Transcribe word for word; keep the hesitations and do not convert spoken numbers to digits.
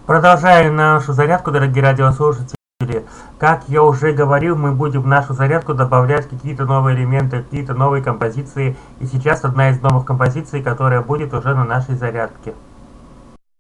Продолжаем нашу зарядку, дорогие радиослушатели. Как я уже говорил, мы будем в нашу зарядку добавлять какие-то новые элементы, какие-то новые композиции. И сейчас одна из новых композиций, которая будет уже на нашей зарядке.